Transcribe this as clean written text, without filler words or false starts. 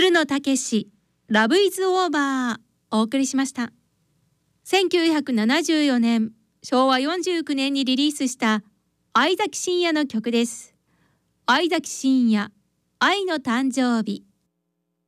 古野武ラブイズオーバーお送りしました。1974年、昭和49年にリリースした相崎真也の曲です。相崎真也、愛の誕生日。